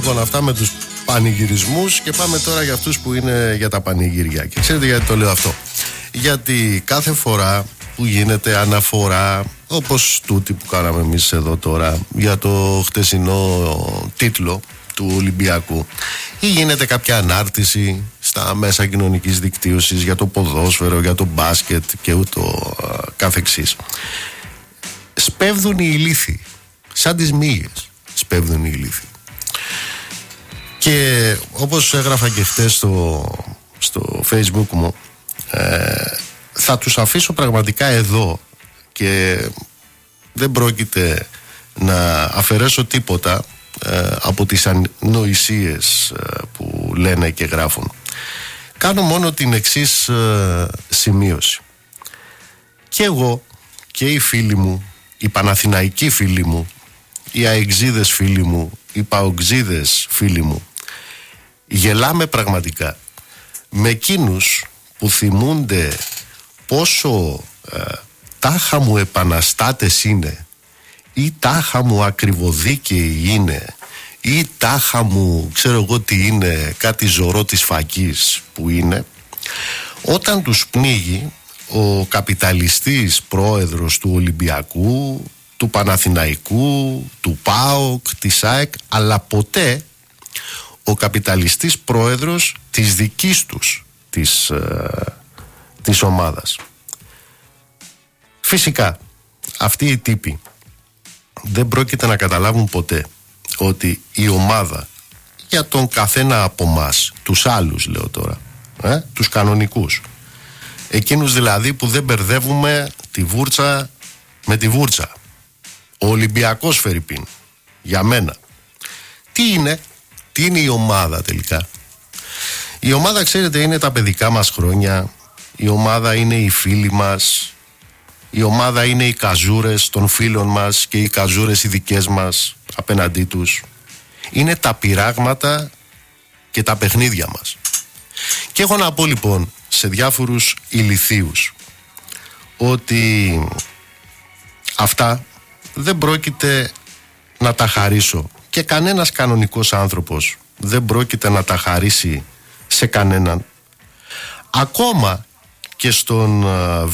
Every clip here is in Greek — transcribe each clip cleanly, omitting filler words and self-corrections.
λοιπόν αυτά με τους πανηγυρισμούς και πάμε τώρα για αυτούς που είναι για τα πανηγύρια. Και ξέρετε γιατί το λέω αυτό? Γιατί κάθε φορά που γίνεται αναφορά, όπως τούτη που κάναμε εμείς εδώ τώρα για το χτεσινό τίτλο του Ολυμπιακού, ή γίνεται κάποια ανάρτηση στα μέσα κοινωνικής δικτύωσης για το ποδόσφαιρο, για το μπάσκετ και ούτω καθεξής, σπέβδουν οι ηλίθιοι, σαν τις μύγες σπέβδουν οι ηλίθιοι. Και όπως έγραφα και χτες στο Facebook μου, θα τους αφήσω πραγματικά εδώ και δεν πρόκειται να αφαιρέσω τίποτα από τις ανοησίες που λένε και γράφουν. Κάνω μόνο την εξής σημείωση. Και εγώ και οι φίλοι μου, οι Παναθηναϊκοί φίλοι μου, οι αεξίδες φίλοι μου, οι παοξίδες φίλοι μου, γελάμε πραγματικά με εκείνους που θυμούνται πόσο τάχα μου επαναστάτες είναι, ή τάχα μου ακριβοδίκαιοι είναι, ή τάχα μου ξέρω εγώ τι είναι, κάτι ζωρό της φακής που είναι, όταν τους πνίγει ο καπιταλιστής πρόεδρος του Ολυμπιακού, του Παναθηναϊκού, του ΠΑΟΚ, της ΑΕΚ, αλλά ποτέ ο καπιταλιστής πρόεδρος της δικής τους της ομάδας. Φυσικά αυτοί οι τύποι δεν πρόκειται να καταλάβουν ποτέ ότι η ομάδα για τον καθένα από μας, τους άλλους λέω τώρα, τους κανονικούς, εκείνους δηλαδή που δεν μπερδεύουμε τη βούρτσα με τη βούρτσα, ο Ολυμπιακός φερρυπίν, για μένα τι είναι η ομάδα τελικά? Η ομάδα, ξέρετε, είναι τα παιδικά μας χρόνια, η ομάδα είναι οι φίλοι μας, η ομάδα είναι οι καζούρες των φίλων μας και οι καζούρες οι δικές μας απέναντί τους, είναι τα πειράγματα και τα παιχνίδια μας. Και έχω να πω λοιπόν σε διάφορους ηλιθίους ότι αυτά δεν πρόκειται να τα χαρίσω, και κανένας κανονικός άνθρωπος δεν πρόκειται να τα χαρίσει σε κανέναν, ακόμα και στον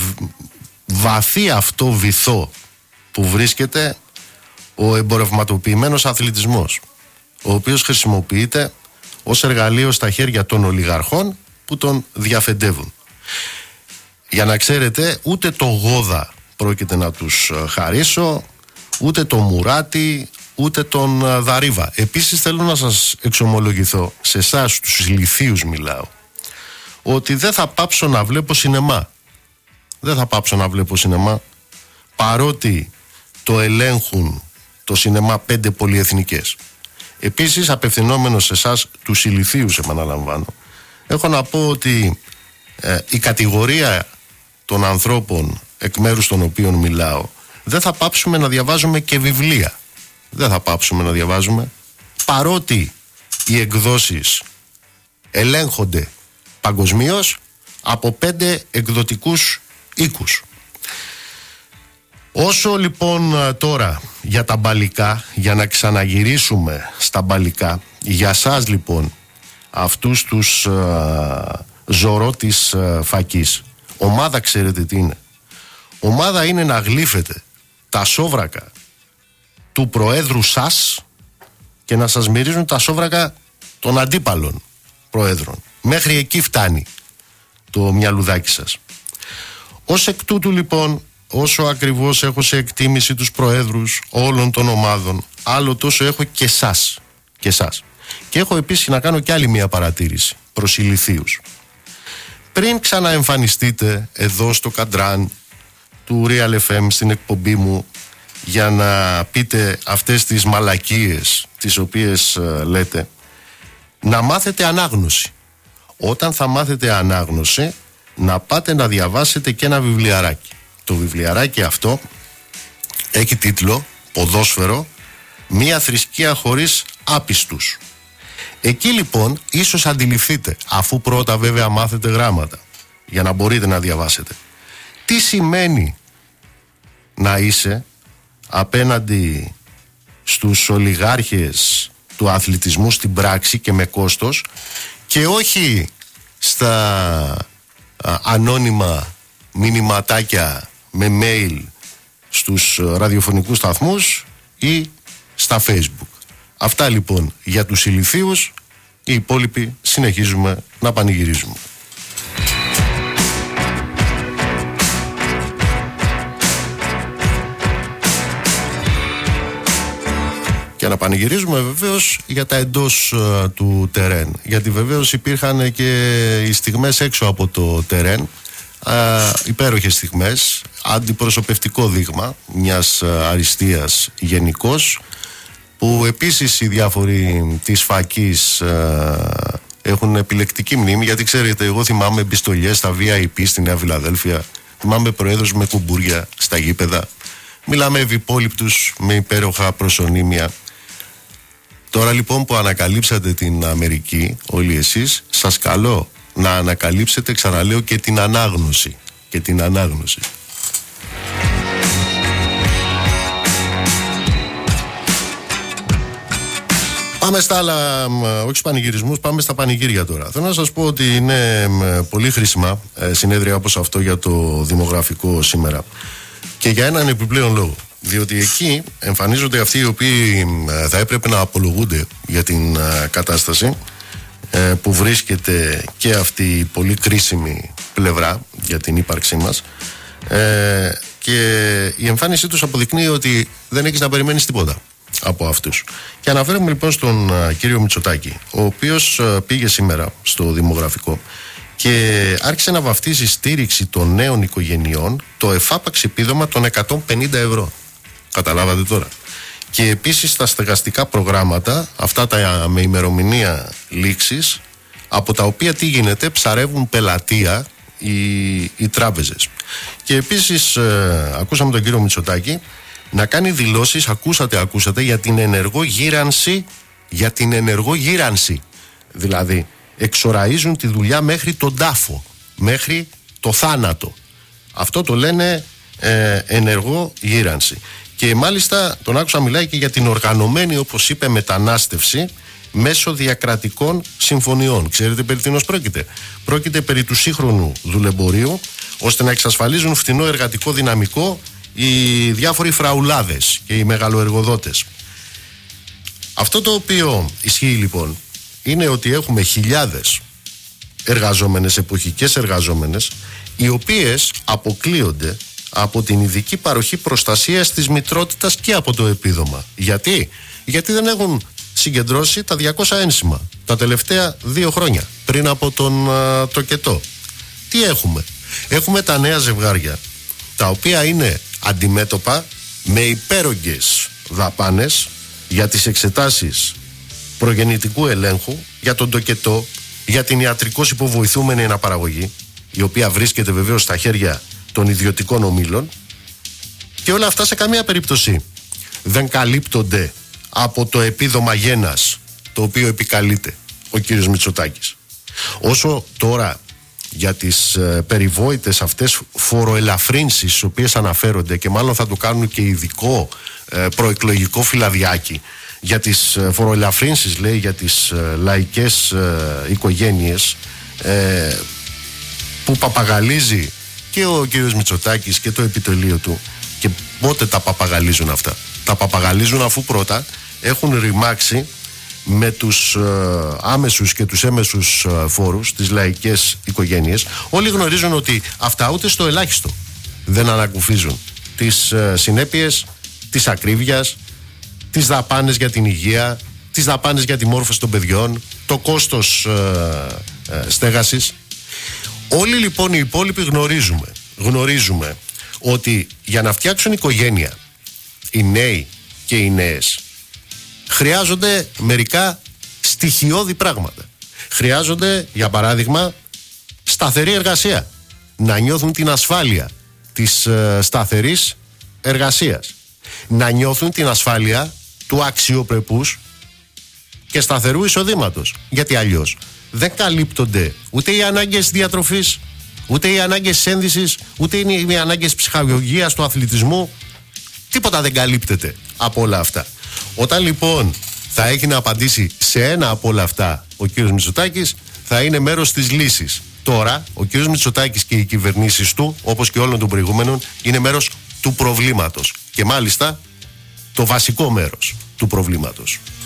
βαθύ αυτό βυθό που βρίσκεται ο εμπορευματοποιημένος αθλητισμός, ο οποίος χρησιμοποιείται ως εργαλείο στα χέρια των ολιγαρχών που τον διαφεντεύουν. Για να ξέρετε, ούτε το Γόδα πρόκειται να τους χαρίσω, ούτε το Μουράτη, ούτε τον Δαρίβα. Επίσης θέλω να σας εξομολογηθώ, σε εσάς τους ηλιθίους μιλάω, ότι δεν θα πάψω να βλέπω σινεμά. Δεν θα πάψω να βλέπω σινεμά, παρότι το ελέγχουν το σινεμά 5 πολυεθνικές. Επίσης, απευθυνόμενος σε εσάς τους ηλιθίους, επαναλαμβάνω, έχω να πω ότι η κατηγορία των ανθρώπων εκ μέρους των οποίων μιλάω, δεν θα πάψουμε να διαβάζουμε και βιβλία. Δεν θα πάψουμε να διαβάζουμε, παρότι οι εκδόσεις ελέγχονται παγκοσμίως από 5 εκδοτικούς οίκους. Όσο λοιπόν τώρα για τα μπαλικά, για να ξαναγυρίσουμε στα μπαλικά, για σας λοιπόν αυτούς τους ζωρό της φακής, ομάδα ξέρετε τι είναι? Ομάδα είναι να γλύφετε τα σόβρακα του προέδρου σας και να σας μυρίζουν τα σόβρακα των αντίπαλων προέδρων. Μέχρι εκεί φτάνει το μυαλουδάκι σας. Ως εκ τούτου λοιπόν, όσο ακριβώς έχω σε εκτίμηση τους προέδρους όλων των ομάδων, άλλο τόσο έχω και εσάς. Και έχω επίσης να κάνω και άλλη μια παρατήρηση προς ηλιθίους. Πριν ξαναεμφανιστείτε εδώ στο καντράν του Real FM στην εκπομπή μου για να πείτε αυτές τις μαλακίες τις οποίες λέτε, να μάθετε ανάγνωση. Όταν θα μάθετε ανάγνωση, να πάτε να διαβάσετε και ένα βιβλιαράκι. Το βιβλιαράκι αυτό έχει τίτλο «Ποδόσφαιρο, μία θρησκεία χωρίς άπιστους». Εκεί λοιπόν ίσως αντιληφθείτε, αφού πρώτα βέβαια μάθετε γράμματα, για να μπορείτε να διαβάσετε, τι σημαίνει να είσαι απέναντι στους ολιγάρχες του αθλητισμού στην πράξη και με κόστος, και όχι στα ανώνυμα μηνυματάκια με mail στους ραδιοφωνικούς σταθμούς ή στα Facebook. Αυτά λοιπόν για τους ηλιθίους. Οι υπόλοιποι συνεχίζουμε να πανηγυρίζουμε. Και να πανηγυρίζουμε βεβαίως για τα εντός του τερέν. Γιατί βεβαίως υπήρχαν και οι στιγμές έξω από το τερέν, υπέροχες στιγμές, αντιπροσωπευτικό δείγμα μιας αριστείας γενικώς, που επίσης οι διάφοροι της φακής έχουν επιλεκτική μνήμη. Γιατί ξέρετε, εγώ θυμάμαι επιστολιές στα VIP στη Νέα Φιλαδέλφια, θυμάμαι προέδρους με κουμπούρια στα γήπεδα, μιλάμε ευυπόλοιπτους με υπέροχα προσωνύμια. Τώρα λοιπόν που ανακαλύψατε την Αμερική όλοι εσείς, σας καλώ να ανακαλύψετε, ξαναλέω, και την ανάγνωση. Και την ανάγνωση. Πάμε στα άλλα, όχι στους πανηγυρισμούς, πάμε στα πανηγύρια τώρα. Θέλω να σας πω ότι είναι πολύ χρήσιμα συνέδρια όπως αυτό για το δημογραφικό σήμερα. Και για έναν επιπλέον λόγο. Διότι εκεί εμφανίζονται αυτοί οι οποίοι θα έπρεπε να απολογούνται για την κατάσταση που βρίσκεται και αυτή η πολύ κρίσιμη πλευρά για την ύπαρξή μας, και η εμφάνισή τους αποδεικνύει ότι δεν έχεις να περιμένεις τίποτα από αυτούς. Και αναφέρομαι λοιπόν στον κύριο Μητσοτάκη, ο οποίος πήγε σήμερα στο δημογραφικό και άρχισε να βαφτίζει στήριξη των νέων οικογενειών το εφάπαξ επίδομα των 150 ευρώ. Καταλάβατε τώρα. Και επίσης τα στεγαστικά προγράμματα, αυτά τα με ημερομηνία λήξης, από τα οποία τι γίνεται, ψαρεύουν πελατεία οι τράπεζες. Και επίσης ακούσαμε τον κύριο Μητσοτάκη να κάνει δηλώσεις, ακούσατε, για την ενεργό γύρανση. Δηλαδή εξοραίζουν τη δουλειά μέχρι τον τάφο, μέχρι το θάνατο. Αυτό το λένε ενεργό γύρανση. Και μάλιστα τον άκουσα μιλάει και για την οργανωμένη, όπως είπε, μετανάστευση μέσω διακρατικών συμφωνιών. Ξέρετε περί τίνος πρόκειται? Πρόκειται περί του σύγχρονου δουλεμπορίου, ώστε να εξασφαλίζουν φθηνό εργατικό δυναμικό οι διάφοροι φραουλάδες και οι μεγαλοεργοδότες. Αυτό το οποίο ισχύει λοιπόν είναι ότι έχουμε χιλιάδες εργαζόμενες, εποχικές εργαζόμενες, οι οποίες αποκλείονται από την ειδική παροχή προστασίας της μητρότητας και από το επίδομα. Γιατί δεν έχουν συγκεντρώσει τα 200 ένσημα τα τελευταία 2 χρόνια πριν από τον τοκετό. Τι έχουμε? Έχουμε τα νέα ζευγάρια, τα οποία είναι αντιμέτωπα με υπέρογγες δαπάνες για τις εξετάσεις προγεννητικού ελέγχου, για τον τοκετό, για την ιατρικώς υποβοηθούμενη αναπαραγωγή, η οποία βρίσκεται βεβαίως στα χέρια των ιδιωτικών ομίλων, και όλα αυτά σε καμία περίπτωση δεν καλύπτονται από το επίδομα γένας, το οποίο επικαλείται ο κύριος Μητσοτάκης. Όσο τώρα για τις περιβόητες αυτές φοροελαφρύνσεις στις οποίες αναφέρονται, και μάλλον θα το κάνουν και ειδικό προεκλογικό φυλαδιάκι για τις φοροελαφρύνσεις, λέει, για τις λαϊκές οικογένειες, που παπαγαλίζει και ο κύριος Μητσοτάκης και το επιτελείο του. Και πότε τα παπαγαλίζουν αυτά? Τα παπαγαλίζουν αφού πρώτα έχουν ρημάξει με τους άμεσους και τους έμεσους φόρους τις λαϊκές οικογένειες. Όλοι γνωρίζουν ότι αυτά ούτε στο ελάχιστο δεν ανακουφίζουν τις συνέπειες της ακρίβειας, τις δαπάνες για την υγεία, τις δαπάνες για τη μόρφωση των παιδιών, το κόστος στέγασης. Όλοι λοιπόν οι υπόλοιποι γνωρίζουμε ότι για να φτιάξουν οικογένεια οι νέοι και οι νέες χρειάζονται μερικά στοιχειώδη πράγματα. Χρειάζονται, για παράδειγμα, σταθερή εργασία. Να νιώθουν την ασφάλεια της σταθερής εργασίας. Να νιώθουν την ασφάλεια του αξιοπρεπούς και σταθερού εισοδήματος. Γιατί αλλιώς δεν καλύπτονται ούτε οι ανάγκες διατροφής, ούτε οι ανάγκες ένδυσης, ούτε οι ανάγκες ψυχαγωγίας, του αθλητισμού. Τίποτα δεν καλύπτεται από όλα αυτά. Όταν λοιπόν θα έχει να απαντήσει σε ένα από όλα αυτά ο κύριος Μητσοτάκης, θα είναι μέρος της λύσης. Τώρα, ο κύριος Μητσοτάκης και οι κυβερνήσεις του, όπως και όλων των προηγούμενων, είναι μέρος του προβλήματος. Και μάλιστα το βασικό μέρος του προβλήματος.